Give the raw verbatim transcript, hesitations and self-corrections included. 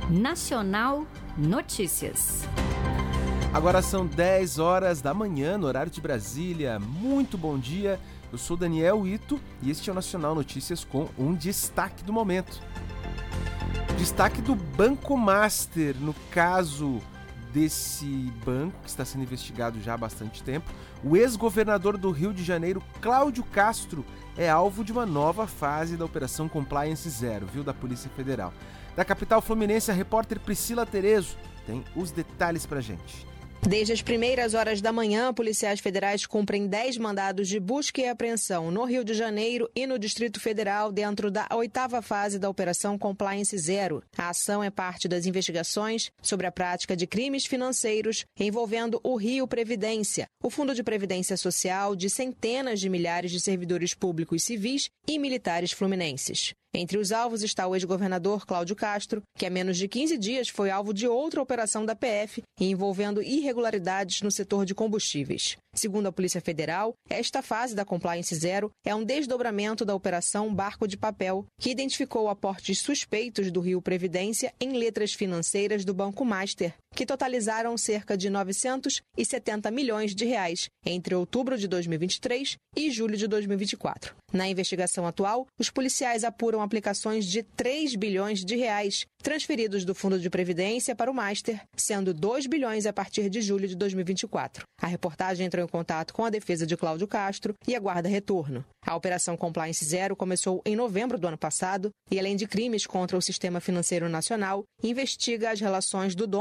Nacional Notícias. Agora são dez horas da manhã, no horário de Brasília. Muito bom dia, eu sou Daniel Ito e este é o Nacional Notícias com um destaque do momento. Destaque do Banco Master, no caso desse banco que está sendo investigado já há bastante tempo. O ex-governador do Rio de Janeiro, Cláudio Castro, é alvo de uma nova fase da Operação Compliance Zero, viu, da Polícia Federal. Da capital fluminense, a repórter Priscila Terezo tem os detalhes pra gente. Desde as primeiras horas da manhã, policiais federais cumprem dez mandados de busca e apreensão no Rio de Janeiro e no Distrito Federal dentro da oitava fase da Operação Compliance Zero. A ação é parte das investigações sobre a prática de crimes financeiros envolvendo o Rio Previdência, o Fundo de Previdência Social de centenas de milhares de servidores públicos civis e militares fluminenses. Entre os alvos está o ex-governador Cláudio Castro, que há menos de quinze dias foi alvo de outra operação da P F envolvendo irregularidades no setor de combustíveis. Segundo a Polícia Federal, esta fase da Compliance Zero é um desdobramento da Operação Barco de Papel, que identificou aportes suspeitos do Rio Previdência em letras financeiras do Banco Master, que totalizaram cerca de novecentos e setenta milhões de reais entre outubro de dois mil e vinte e três e julho de dois mil e vinte e quatro. Na investigação atual, os policiais apuram aplicações de três bilhões de reais transferidos do Fundo de Previdência para o Master, sendo dois bilhões a partir de julho de dois mil e vinte e quatro. A reportagem entrou em contato com a defesa de Cláudio Castro e aguarda retorno. A Operação Compliance Zero começou em novembro do ano passado e, além de crimes contra o sistema financeiro nacional, investiga as relações do dono